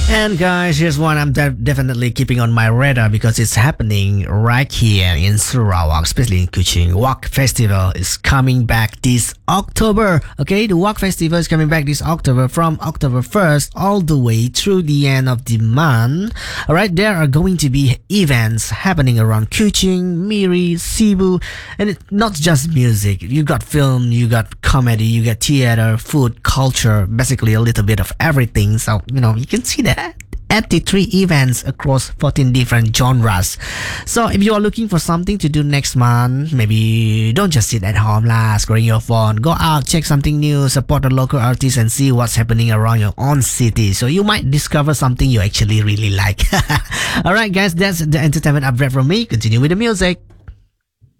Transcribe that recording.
And guys, here's one I'm definitely keeping on my radar because it's happening right here in Sarawak, especially in Kuching. Wak Festival is coming back this October. Okay, the Wak Festival is coming back this October from October 1st all the way through the end of the month. Alright, there are going to be events happening around Kuching, Miri, Cebu, and it's not just music. You got film, you got comedy, you got theater, food, culture, basically a little bit of everything. So, you can see that at the 3 events across 14 different genres. So if you are looking for something to do next month, maybe don't just sit at home scrolling your phone. Go out, check something new, support a local artist and see what's happening around your own city. So you might discover something you actually really like. Alright guys, that's the entertainment update from me. Continue with the music.